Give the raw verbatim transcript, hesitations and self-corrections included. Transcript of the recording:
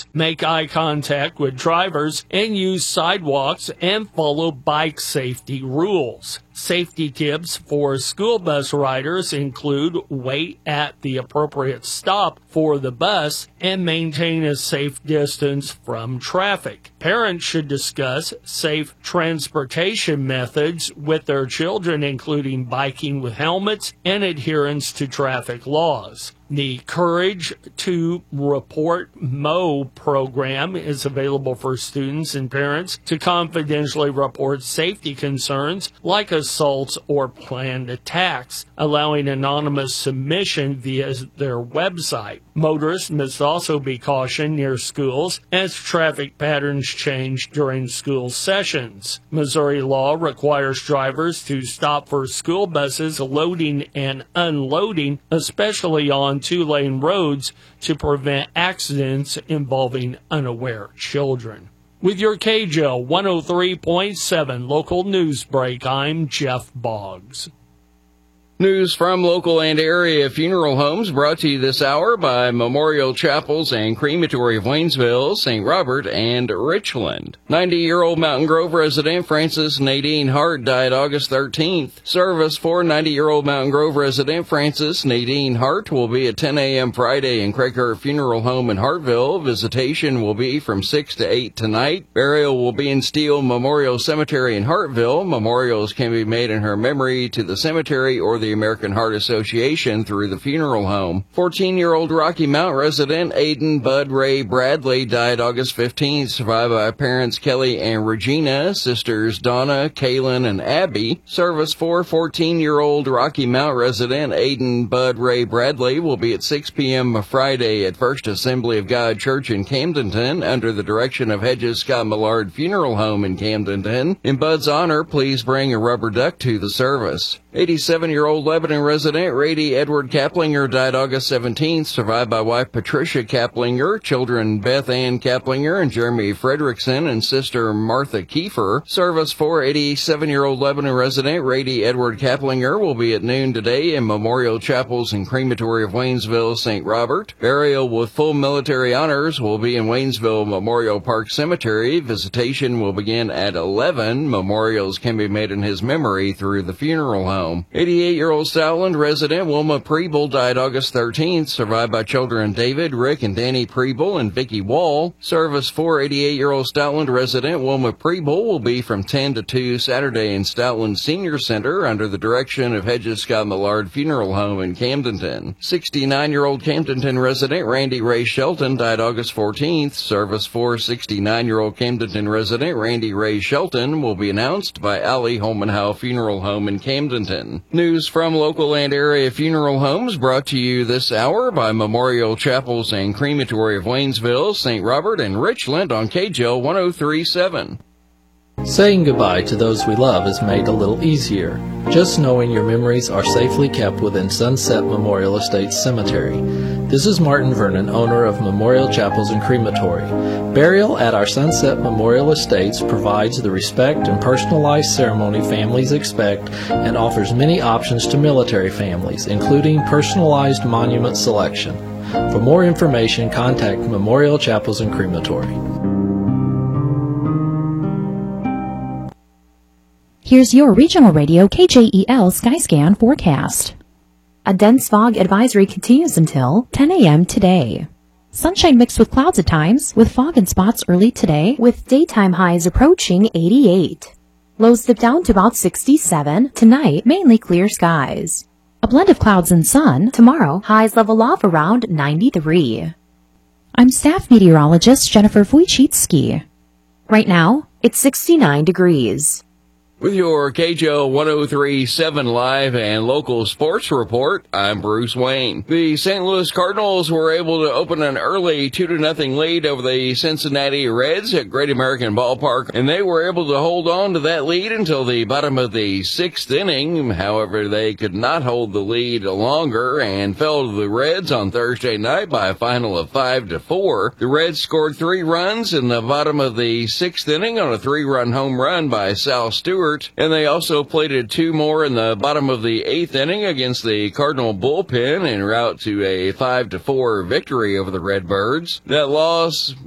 make eye contact with drivers, and use sidewalks and follow bike safety rules. Safety tips for school bus riders include wait at the appropriate stop for the bus and maintain a safe distance from traffic. Parents should discuss safe transportation methods with their children, including biking with helmets and adherence to traffic laws. The Courage to Report M O program is available for students and parents to confidentially report safety concerns like assaults or planned attacks, allowing anonymous submission via their website. Motorists must also be cautioned near schools as traffic patterns change during school sessions. Missouri law requires drivers to stop for school buses loading and unloading, especially on two-lane roads, to prevent accidents involving unaware children. With your K J O one oh three point seven local news break, I'm Jeff Boggs. News from local and area funeral homes brought to you this hour by Memorial Chapels and Crematory of Waynesville, Saint Robert, and Richland. ninety-year-old Mountain Grove resident Frances Nadine Hart died August thirteenth. Service for ninety-year-old Mountain Grove resident Frances Nadine Hart will be at ten a.m. Friday in Craigheart Funeral Home in Hartville. Visitation will be from six to eight tonight. Burial will be in Steele Memorial Cemetery in Hartville. Memorials can be made in her memory to the cemetery or the American Heart Association through the funeral home. fourteen-year-old Rocky Mount resident Aiden Bud Ray Bradley died August fifteenth, survived by parents Kelly and Regina, sisters Donna, Kaylin, and Abby. Service for fourteen-year-old Rocky Mount resident Aiden Bud Ray Bradley will be at six p.m. Friday at First Assembly of God Church in Camdenton under the direction of Hedges Scott Millard Funeral Home in Camdenton. In Bud's honor, please bring a rubber duck to the service. eighty-seven-year-old Lebanon resident Rady Edward Kaplinger died August seventeenth, survived by wife Patricia Kaplinger, children Beth Ann Kaplinger and Jeremy Fredrickson, and sister Martha Kiefer. Service for eighty-seven-year-old Lebanon resident Rady Edward Kaplinger will be at noon today in Memorial Chapels and Crematory of Waynesville, Saint Robert. Burial with full military honors will be in Waynesville Memorial Park Cemetery. Visitation will begin at eleven. Memorials can be made in his memory through the funeral home. eighty-eight-year-old Stoutland resident Wilma Preble died August thirteenth, survived by children David, Rick, and Danny Preble and Vicky Wall. Service for eighty-eight-year-old Stoutland resident Wilma Preble will be from ten to two Saturday in Stoutland Senior Center under the direction of Hedges Scott Millard Funeral Home in Camdenton. sixty-nine-year-old Camdenton resident Randy Ray Shelton died August fourteenth. Service for sixty-nine-year-old Camdenton resident Randy Ray Shelton will be announced by Allie Holmanhow Funeral Home in Camdenton. News from local and area funeral homes brought to you this hour by Memorial Chapels and Crematory of Waynesville, Saint Robert, and Richland on K J O one oh three point seven. Saying goodbye to those we love is made a little easier, just knowing your memories are safely kept within Sunset Memorial Estates Cemetery. This is Martin Vernon, owner of Memorial Chapels and Crematory. Burial at our Sunset Memorial Estates provides the respect and personalized ceremony families expect and offers many options to military families, including personalized monument selection. For more information, contact Memorial Chapels and Crematory. Here's your regional radio K J E L Skyscan forecast. A dense fog advisory continues until ten a.m. today. Sunshine mixed with clouds at times, with fog in spots early today, with daytime highs approaching eighty-eight. Lows dip down to about sixty-seven. Tonight, mainly clear skies. A blend of clouds and sun. Tomorrow, highs level off around ninety-three. I'm staff meteorologist Jennifer Wojcicki. Right now, it's sixty-nine degrees. With your K J O one oh three point seven live and local sports report, I'm Bruce Wayne. The Saint Louis Cardinals were able to open an early two to nothing lead over the Cincinnati Reds at Great American Ballpark, and they were able to hold on to that lead until the bottom of the sixth inning. However, they could not hold the lead longer and fell to the Reds on Thursday night by a final of five to four. The Reds scored three runs in the bottom of the sixth inning on a three-run home run by Sal Stewart. And they also plated two more in the bottom of the eighth inning against the Cardinal bullpen en route to a five to four victory over the Redbirds. That loss